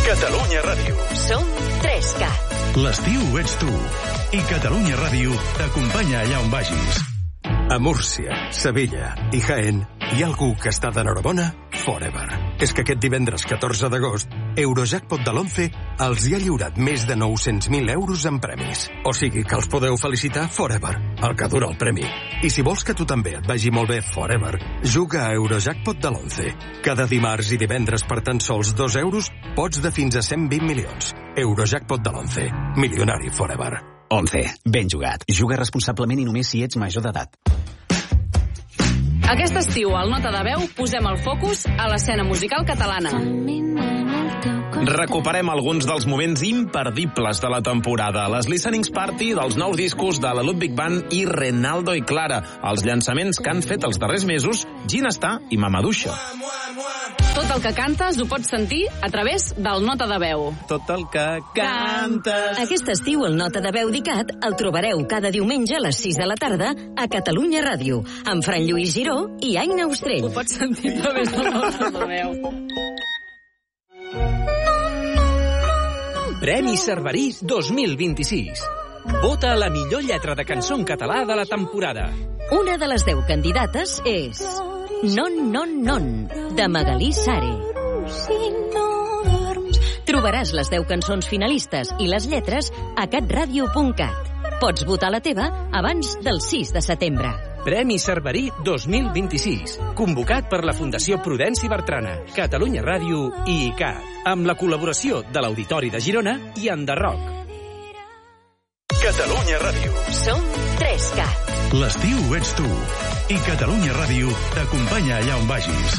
Catalunya Ràdio. Som 3Cat. L'estiu ets tu. I Catalunya Ràdio t'acompanya allà on vagis. A Múrcia, Sevilla i Jaén hi ha algú que està d'enhorabona forever. És que aquest divendres 14 d'agost, Eurojackpot de l'11 els hi ha lliurat més de 900.000 euros en premis. O sigui que els podeu felicitar forever, el que dura el premi. I si vols que tu també et vagi molt bé forever, juga a Eurojackpot de l'11. Cada dimarts i divendres per tan sols 2 euros pots de fins a 120 milions. Eurojackpot de l'11. Milionari forever. 11. Ben jugat. Juga responsablement i només si ets major d'edat. Aquest estiu, al Nota de Veu, posem el focus a l'escena musical catalana. Recuperem alguns dels moments imperdibles de la temporada. Les listenings party dels nous discos de la Ludwig Band i Renaldo i Clara. Els llançaments que han fet els darrers mesos Ginestà i Mamaduixa. Tot el que cantes ho pots sentir a través del Nota de Veu. Tot el que cantes... Aquest estiu el Nota de Veu d'ICAT el trobareu cada diumenge a les 6 de la tarda a Catalunya Ràdio, amb Fran Lluís Giró i Aina Ostrell. Ho pots sentir a través del Nota de Veu. Premi Cerverí 2026. Vota la millor lletra de cançó en català de la temporada. Una de les 10 candidates és Non, non, non, de Magalí Sare. Trobaràs les 10 cançons finalistes i les lletres a catradio.cat. Pots votar la teva abans del 6 de setembre. Premi Cerverí 2026. Convocat per la Fundació Prudenci Bertrana, Catalunya Ràdio i ICAT. Amb la col·laboració de l'Auditori de Girona i Enderroc. Catalunya Ràdio. Som 3Cat. L'estiu ets tu. I Catalunya Ràdio t'acompanya allà on vagis.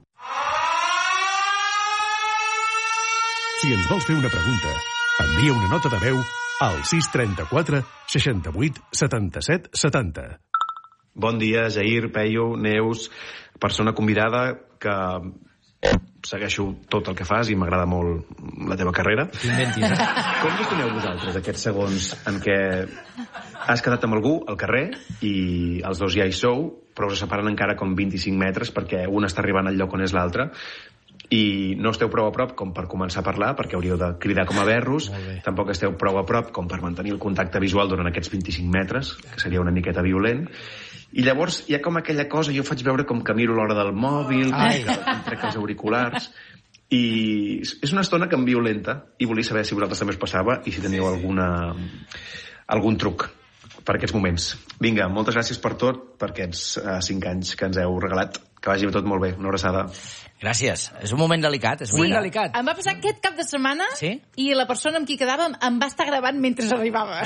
Si ens vols fer una pregunta, envia una nota de veu al 634 68 77 70. Bon dia, Jair, Peyu, Neus, persona convidada que segueixo tot el que fas i m'agrada molt la teva carrera. Com gestioneu vosaltres aquests segons en què has quedat amb algú al carrer i els dos ja hi sou, però us separen encara com 25 metres perquè un està arribant al lloc on és l'altre i no esteu prou a prop com per començar a parlar perquè hauríeu de cridar com a berros, tampoc esteu prou a prop com per mantenir el contacte visual durant aquests 25 metres, que seria una miqueta violent. I llavors hi ha com aquella cosa, jo faig veure com que miro l'hora del mòbil, que em trec els auriculars, i és una estona que em violenta, i volia saber si vosaltres també us passava i si teníeu algun truc per aquests moments. Vinga, moltes gràcies per tot, per aquests 5 anys que ens heu regalat. Que vagi tot molt bé. Una abraçada. Gràcies. És un moment delicat. És un moment delicat. Em va passar aquest cap de setmana i la persona amb qui quedàvem em va estar gravant mentre arribava.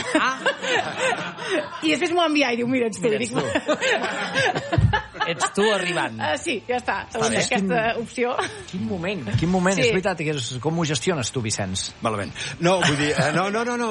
I després m'ho va enviar i diu, mira, ets tu. Ets tu arribant. Sí, ja està. Aquesta opció. Quin moment. És veritat. Com ho gestiones tu, Vicenç? Malament. No, vull dir... No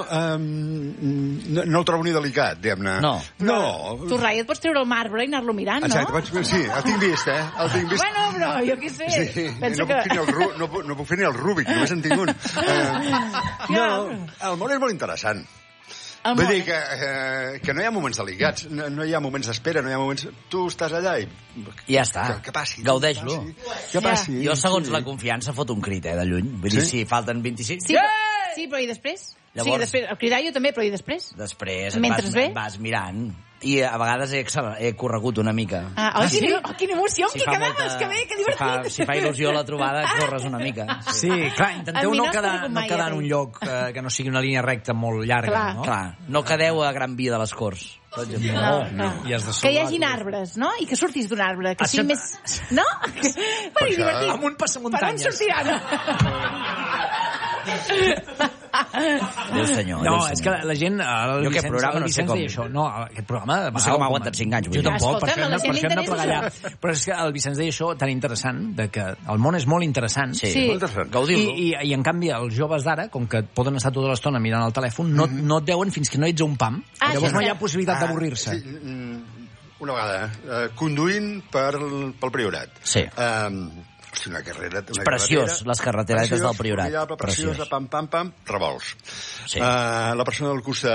el trobo ni delicat, diguem-ne. No. Tu, Rai, et pots treure el marbre i anar-lo mirant, no? Exacte, sí, el tinc vist, el tinc vist. Bueno, però jo què sé. Sí, no puc fer ni el Rubik, només en tinc un. No, el món és molt interessant. Vull dir que no hi ha moments delicats, no hi ha moments d'espera, no hi ha moments... Tu estàs allà i... Ja està. Que passi. Gaudeix-lo. Que passi. Jo, segons la confiança, fot un crit, de lluny. Vull dir, si falten 25... Sí, però i després? Llavors... Sí, després, el cridar jo també, però i després? Després vas mirant... I a vegades he corregut una mica. Quina emoció, amb qui quedaves, que bé, que divertit. Si fa il·lusió la trobada, corres una mica. Sí, clar, intenteu no quedar en un lloc que no sigui una línia recta molt llarga, no? Clar, no quedeu a Gran Via de les Corts. No. Que hi hagin arbres, no? I que surtis d'un arbre, que sigui més... No? Bueno, i divertit. Amb un passamuntanyes. Per on sortiran? Déu senyor. No, és que la gent... Jo aquest programa no sé com... No, aquest programa... No sé com ha aguantat 5 anys. Jo tampoc, per això hem de plegar allà. Però és que el Vicenç deia això tan interessant, que el món és molt interessant. Sí, molt interessant. Gaudir-lo. I en canvi, els joves d'ara, com que poden estar tota l'estona mirant el telèfon, no et deuen fins que no ets a un pam. Llavors no hi ha possibilitat d'avorrir-se. Una vegada, conduint pel Priorat. Sí. Hosti, una carrera... És preciós, les carreteretes del Priorat. Preciosa, pam, revolts. La persona del costat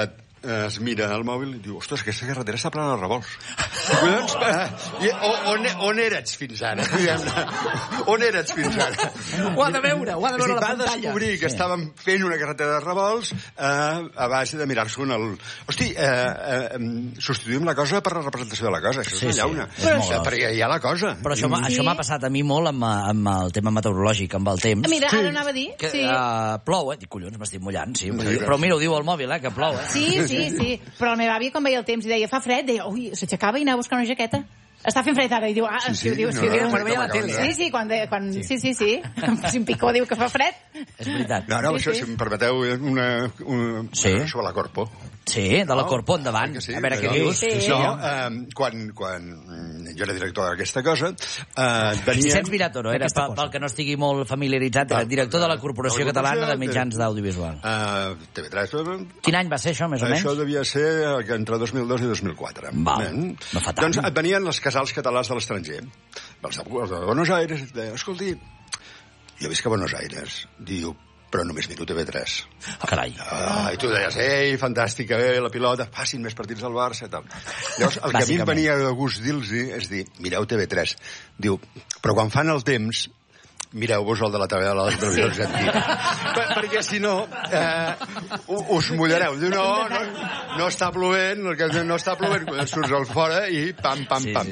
es mira al mòbil i diu, ostres, aquesta carretera està plena de revolts. Collons, on eres fins ara? On eres fins ara? Ho ha de veure a la pantalla. Va descobrir que estàvem fent una carretera de revolts a base de mirar-s'ho en el... Hosti, substituïm la cosa per la representació de la cosa. Això és una llauna. Perquè hi ha la cosa. Però això m'ha passat a mi molt amb el tema meteorològic, amb el temps. Mira, ara anava a dir. Plou, dic, collons, m'estic mullant, sí. Però mira, ho diu al mòbil, que plou, Sí. Però la meva àvia, quan veia el temps i deia, fa fred, deia, ui, s'aixecava i anava a buscar una jaqueta. Està fent fred ara, i diu, si ho diu, veia la tele. Sí, sí, si em Picó diu que fa fred. És veritat. No, això, si em permeteu, sobre la Corpo. Sí, de la Corpo, endavant. A veure què dius. No, quan jo era director d'aquesta cosa, Vicenç Villatoro, era, pel que no estigui molt familiaritzat, era director de la Corporació Catalana de Mitjans d'Audiovisual. TV3. Quin any va ser això, més o menys? Això devia ser entre 2002 i 2004. No fa tant. Doncs et venien els casals catalans de l'estranger, els de Buenos Aires, i deien, escolti, jo visc a Buenos Aires, diu, però només miro TV3. Carai. I tu deies, ei, fantàstica, la pilota, facin més partits del Barça, tal. Llavors, el que a mi em venia de gust dir-los és dir, mireu TV3. Diu, però quan fan el temps, mireu-vos el de la televisió argentina. Perquè, si no, us mullareu. Diu, no està plovent, no està plovent, surts al fora i pam.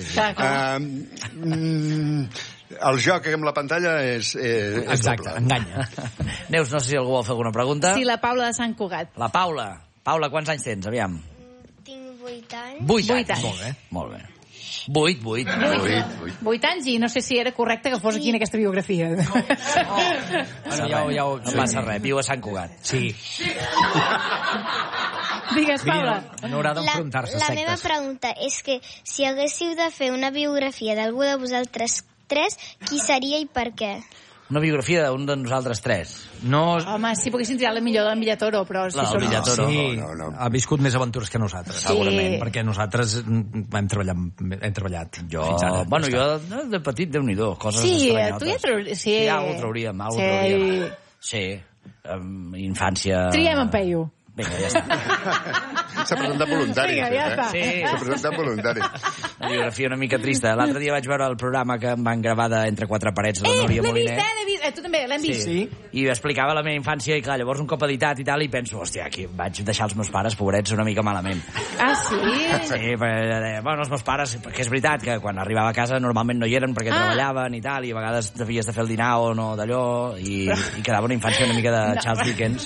El joc amb la pantalla és exacte, enganya. Neus, no sé si algú vol fer alguna pregunta. Sí, la Paula de Sant Cugat. La Paula. Paula, quants anys tens, aviam? Tinc 8 anys. 8 anys. Molt bé. 8 anys, i no sé si era correcte que fos aquí en aquesta biografia. No passa res, viu a Sant Cugat. Sí. Digues, Paula. No haurà d'enfrontar-se a sectes. La meva pregunta és que si haguéssiu de fer una biografia d'algú de vosaltres 3, qui seria i per què? Una biografia d'un de nosaltres 3. Home, si poguessin triar la millor del Villatoro, però... El Villatoro. Sí, ha viscut més aventures que nosaltres, segurament, perquè nosaltres hem treballat fins ara. Bueno, jo de petit, Déu-n'hi-do, coses estranyotes. Tu ja trauries... Sí, ja ho trauríem. Sí, infància... Triem en Peyu. Vinga, ja està. S'ha presentat voluntari. Vinga, ja està. S'ha presentat voluntari. Una biografia una mica trista. L'altre dia vaig veure el programa que em van gravar d'Entre quatre parets de la Núria Moliner. L'he vist. Tu també, l'hem vist. Sí. I explicava la meva infància i, clar, llavors un cop editat i tal, i penso, hòstia, aquí vaig deixar els meus pares, pobrets, una mica malament. Ah, sí? Sí, bueno, els meus pares, perquè és veritat que quan arribava a casa normalment no hi eren perquè treballaven i tal, i a vegades havies de fer el dinar o no d'allò, i quedava una infància una mica de Charles Dickens.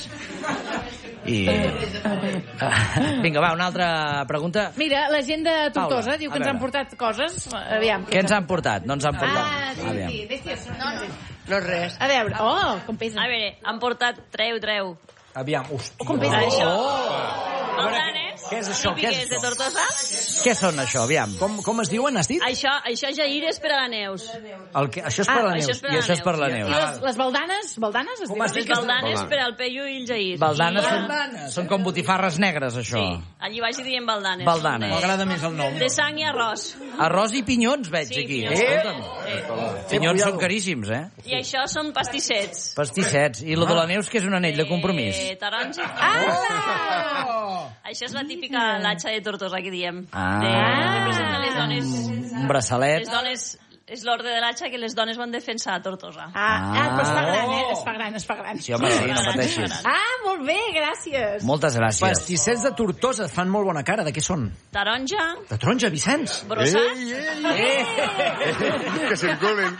Vinga, va, una altra pregunta. Mira, la gent de Tortosa diu que ens han portat coses. Aviam. Què ens han portat? No ens han portat. No res. A veure, com pesa. A veure, han portat treu. Aviam, hòstia. Com pesa això? Baldanes. Què és això? Què és de Tortosa? Què són això, aviam? Com es diuen, has dit? Això, Jair, és per a la Neus. Això és per a la Neus. I això és per a la Neus. I les baldanes? Baldanes es diuen? Les baldanes per al Peyu i el Jair. Baldanes són com botifarres negres, això. Sí, allí vaig dir dient baldanes. M'agrada més el nom. De sang i arròs. Arròs i pinyons, veig aquí. Pinyons són caríssims, eh? I això són pastissets. Pastissets. I lo de la Neus, que és un anell de compromís? Taronja. Això és la típica latxa de Tortosa, que diem. Representa les dones. Un braçalet. Les dones, és l'ordre de latxa que les dones van defensar a Tortosa. Però es fa gran, Es fa gran. Sí, home, sí, no pateixis. Molt bé, gràcies. Moltes gràcies. Pastissets de Tortosa, fan molt bona cara. De què són? Taronja. De taronja, Vicenç. Brossat. Que circulen.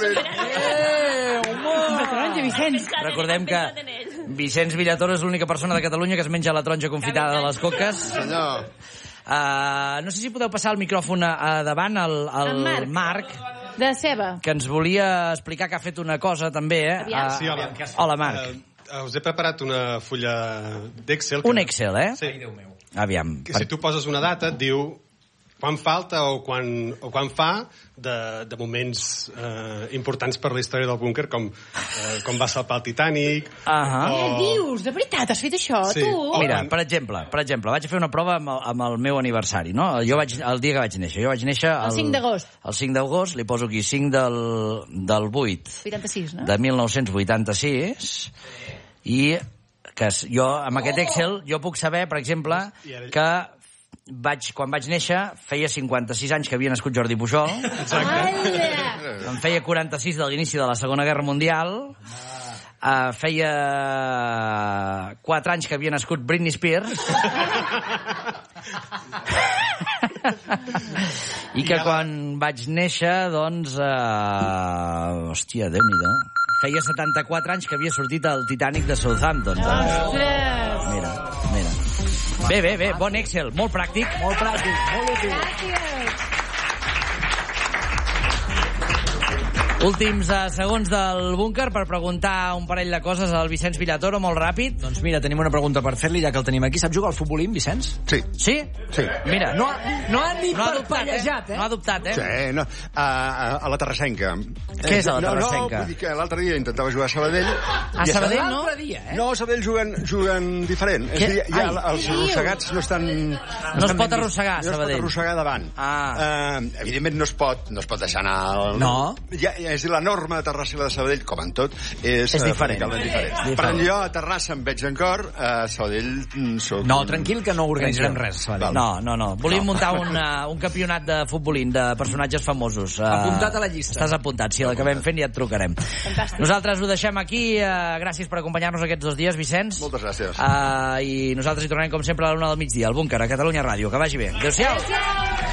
De taronja, Vicenç. Recordem que Vicenç Villatoro és l'única persona de Catalunya que es menja la taronja confitada de les coques. Senyor. No sé si podeu passar el micròfon davant al Marc. De Ceba. Que ens volia explicar que ha fet una cosa també, eh? Sí, hola. Hola, Marc. Us he preparat una fulla d'Excel. Un Excel, eh? Sí. Aviam. Que si tu poses una data, et diu quan falta o quan fa de moments importants per la història del búnquer, com va salpar el Titanic. Què dius? De veritat, has fet això, tu? Mira, per exemple, vaig fer una prova amb el meu aniversari, no? El dia que vaig néixer. Jo vaig néixer el 5 d'agost. El 5 d'agost, li poso aquí 5 del 8. 86, no? De 1986. I que jo, amb aquest Excel, jo puc saber, per exemple, que quan vaig néixer feia 56 anys que havia nascut Jordi Pujol. Exacte. Em feia 46 de l'inici de la Segona Guerra Mundial. Feia 4 anys que havia nascut Britney Spears. I que quan vaig néixer, doncs... hòstia, Déu-n'hi-do. Feia 74 anys que havia sortit el Titanic de Southampton. Mira. Bé, bon Excel, molt pràctic. Molt pràctic, molt útil. Gràcies. Últims segons del búnquer per preguntar un parell de coses al Vicenç Villatoro, molt ràpid. Doncs mira, tenim una pregunta per fer-li, ja que el tenim aquí. Sap jugar al futbolín, Vicenç? Sí. Sí? Sí. Mira. No ha ni parpellejat, No ha dubtat, Sí, no. A la Terrassenca. Què és a la Terrassenca? No, vull dir que l'altre dia intentava jugar a Sabadell. A Sabadell, no? L'altre dia, No, a Sabadell juguen diferent. És a dir, ja els arrossegats no estan... No es pot arrossegar, a Sabadell. No es pot arrossegar davant. Evidentment no es pot deixar anar... No. Ja, és a dir, la norma de Terrassa i la de Sabadell, com en tot, és diferent. Per jo a Terrassa em veig en cor, a Sabadell soc... No, tranquil, que no organitzarem res. No. Volíem muntar un campionat de futbolín de personatges famosos. Apuntat a la llista. Estàs apuntat, si l'acabem fent ja et trucarem. Fantàstic. Nosaltres ho deixem aquí. Gràcies per acompanyar-nos aquests 2 dies, Vicenç. Moltes gràcies. I nosaltres hi tornarem, com sempre, a la 1 del migdia, al búnquer, a Catalunya Ràdio. Que vagi bé. Adéu-siau.